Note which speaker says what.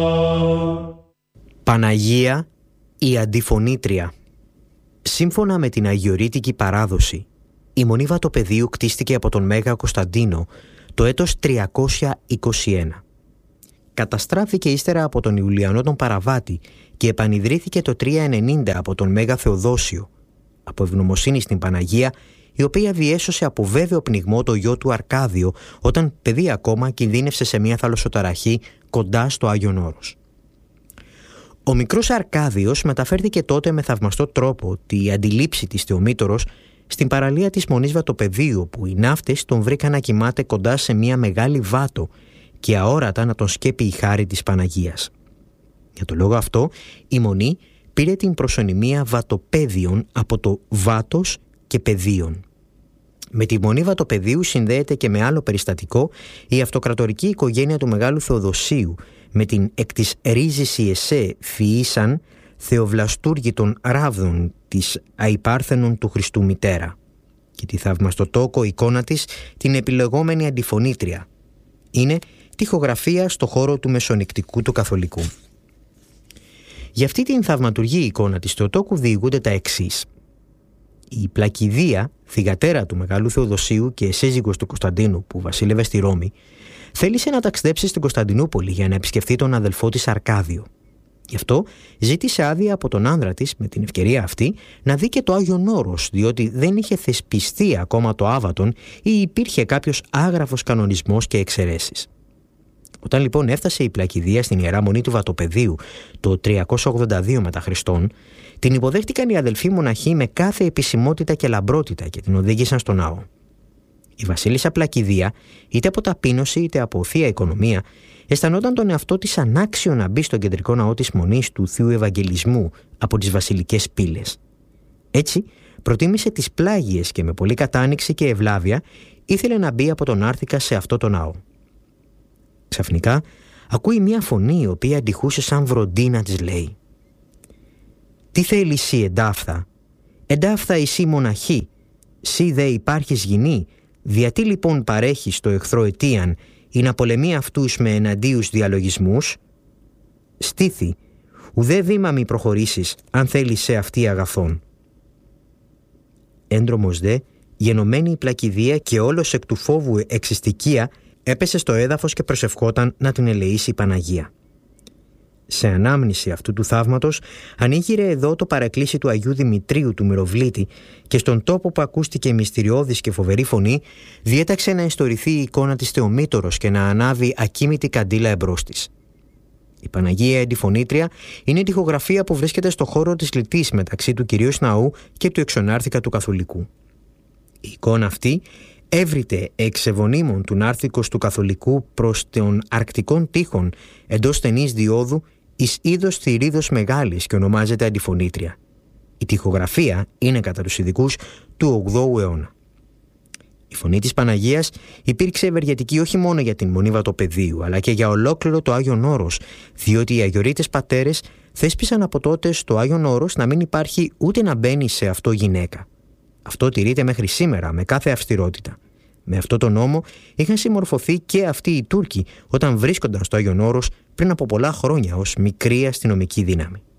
Speaker 1: Παναγία η Αντιφωνήτρια. Σύμφωνα με την αγιορείτικη παράδοση, η Μονή Βατοπεδίου κτίστηκε από τον Μέγα Κωνσταντίνο το έτος 321. Καταστράφηκε ύστερα από τον Ιουλιανό τον Παραβάτη και επανιδρύθηκε το 390 από τον Μέγα Θεοδόσιο, από ευγνωμοσύνη στην Παναγία, η οποία διέσωσε από βέβαιο πνιγμό το γιο του Αρκάδιο όταν παιδί ακόμα κινδύνευσε σε μια θαλασσοταραχή κοντά στο Άγιον Όρος. Ο μικρός Αρκάδιος μεταφέρθηκε τότε με θαυμαστό τρόπο τη αντιλήψη της Θεομήτωρος στην παραλία της Μονής Βατοπεδίου, που οι ναύτες τον βρήκαν να κοιμάται κοντά σε μια μεγάλη βάτο και αόρατα να τον σκέπει η χάρη της Παναγίας. Για τον λόγο αυτό η Μονή πήρε την προσωνυμία Βατοπέδιον από το βάτος και πεδίον. Με τη Μονή Βατοπεδίου συνδέεται και με άλλο περιστατικό η αυτοκρατορική οικογένεια του Μεγάλου Θεοδοσίου με την εκ της ρίζης Ιεσέ φυήσαν Θεοβλαστούργη των Ράβδων της Αϊπάρθενων του Χριστού μητέρα και τη θαυμαστοτόκο εικόνα της την επιλεγόμενη Αντιφωνήτρια. Είναι τοιχογραφία στο χώρο του Μεσονικτικού του Καθολικού. Για αυτή την θαυματουργή εικόνα της Θεοτόκου διηγούνται τα εξής. Η Πλακιδία, θυγατέρα του Μεγάλου Θεοδοσίου και σύζυγος του Κωνσταντίνου που βασίλευε στη Ρώμη, θέλησε να ταξιδέψει στην Κωνσταντινούπολη για να επισκεφθεί τον αδελφό της Αρκάδιο. Γι' αυτό ζήτησε άδεια από τον άνδρα της, με την ευκαιρία αυτή, να δει και το Άγιον Όρος, διότι δεν είχε θεσπιστεί ακόμα το Άβατον ή υπήρχε κάποιος άγραφος κανονισμός και εξαιρέσεις. Όταν λοιπόν έφτασε η Πλακιδία στην Ιερά Μονή του Βατοπεδίου το 382 μετά Χριστόν, την υποδέχτηκαν οι αδελφοί μοναχοί με κάθε επισημότητα και λαμπρότητα και την οδήγησαν στο ναό. Η βασίλισσα Πλακιδία, είτε από ταπείνωση είτε από θεία οικονομία, αισθανόταν τον εαυτό της ανάξιο να μπει στον κεντρικό ναό της Μονής του Θείου Ευαγγελισμού από τις βασιλικές πύλες. Έτσι, προτίμησε τις πλάγιες και με πολύ κατάνοιξη και ευλάβεια ήθελε να μπει από τον Άρθικα σε αυτό το ναό. Ξαφνικά ακούει μια φωνή η οποία αντιχούσε σαν βροντί να της λέει: «Τι θέλει σύ εντάφθα, εντάφθα εσύ μοναχή, σύ δε υπάρχεις γυνή, διατί λοιπόν παρέχεις το εχθρό αιτίαν ή να πολεμεί αυτούς με εναντίους διαλογισμούς? Στήθη, ουδέ βήμα μη προχωρήσεις αν θέλεις σε αυτή αγαθόν». Έντρομος δε, γενομένη η Πλακιδία και όλος εκ του φόβου εξιστικία, έπεσε στο έδαφος και προσευχόταν να την ελεήσει η Παναγία. Σε ανάμνηση αυτού του θαύματος ανοίγειρε εδώ το παρακλήσι του Αγίου Δημητρίου του Μυροβλήτη και στον τόπο που ακούστηκε μυστηριώδης και φοβερή φωνή διέταξε να ιστορηθεί η εικόνα της Θεομήτωρος και να ανάβει ακίμητη καντήλα εμπρός της. Η Παναγία Αντιφωνήτρια είναι τοιχογραφία που βρίσκεται στο χώρο της λιτής μεταξύ του Κυρίως Ναού και του Εξωνάρθικα του Καθολικού. Η εικόνα αυτή έβριται εξ ευωνίμων του Νάρθικος του Καθολικού προς των αρκτικών τείχων εντός στενής διόδου εις είδος θηρίδος μεγάλης και ονομάζεται Αντιφωνήτρια. Η τοιχογραφία είναι κατά τους ειδικούς του 8ου αιώνα. Η φωνή της Παναγίας υπήρξε ευεργετική όχι μόνο για την Μονή Βατοπεδίου αλλά και για ολόκληρο το Άγιον Όρος, διότι οι αγιορείτες πατέρες θέσπισαν από τότε στο Άγιον Όρος να μην υπάρχει ούτε να μπαίνει σε αυτό γυναίκα. Αυτό τηρείται μέχρι σήμερα με κάθε αυστηρότητα. Με αυτό τον νόμο είχαν συμμορφωθεί και αυτοί οι Τούρκοι όταν βρίσκονταν στο Άγιον Όρος πριν από πολλά χρόνια ως μικρή αστυνομική δύναμη.